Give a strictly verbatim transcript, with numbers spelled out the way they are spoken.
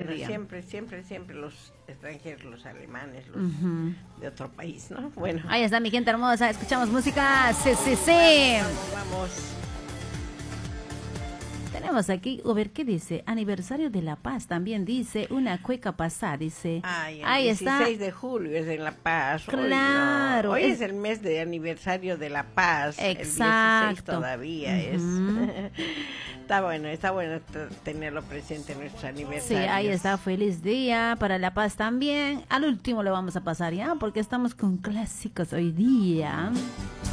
bueno, día. Siempre, siempre, siempre los extranjeros, los alemanes, los uh-huh. de otro país, ¿no? Bueno. Ahí está mi gente hermosa, escuchamos música C C C. Vamos, vamos. Tenemos aquí, a ver, ¿qué dice? Aniversario de La Paz, también dice, una cueca pasada, dice. Ay, el ahí dieciséis está. de julio es en La Paz. Claro. Hoy, no. Hoy es... es el mes de aniversario de La Paz. Exacto. El dieciséis todavía uh-huh. es. Está bueno, está bueno tenerlo presente en nuestros aniversarios. Sí, ahí está, feliz día para La Paz también. Al último lo vamos a pasar ya, porque estamos con clásicos hoy día.